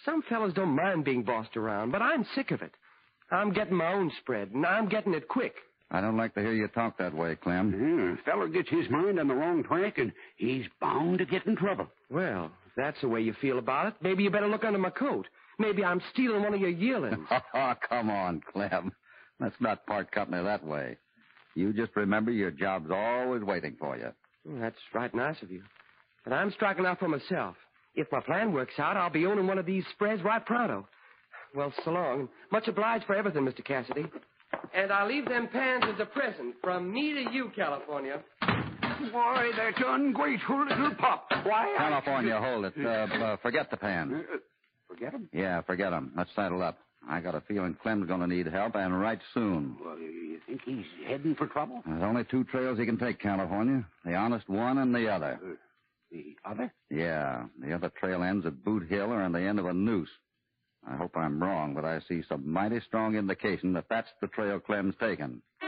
Some fellas don't mind being bossed around, but I'm sick of it. I'm getting my own spread, and I'm getting it quick. I don't like to hear you talk that way, Clem. Yeah, a feller gets his mind on the wrong track, and he's bound to get in trouble. Well, if that's the way you feel about it, maybe you better look under my coat. Maybe I'm stealing one of your yearlings. Oh, come on, Clem. Let's not part company that way. You just remember your job's always waiting for you. Well, that's right nice of you. But I'm striking out for myself. If my plan works out, I'll be owning one of these spreads right pronto. Well, so long. Much obliged for everything, Mr. Cassidy. And I'll leave them pans as a present from me to you, California. Why, that ungrateful little pup. Why, California, hold it. Forget the pan. Forget him? Yeah, forget him. Let's settle up. I got a feeling Clem's going to need help, and right soon. Well, you think he's heading for trouble? There's only two trails he can take, California. The honest one and the other. The other? Yeah, the other trail ends at Boot Hill or on the end of a noose. I hope I'm wrong, but I see some mighty strong indication that that's the trail Clem's taking.